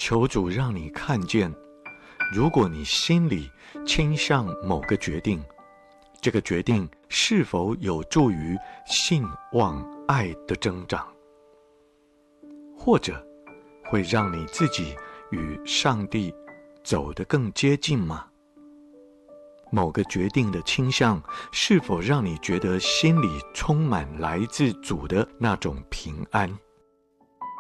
求主让你看见，如果你心里倾向某个决定，这个决定是否有助于信望爱的增长，或者会让你自己与上帝走得更接近吗？某个决定的倾向是否让你觉得心里充满来自主的那种平安？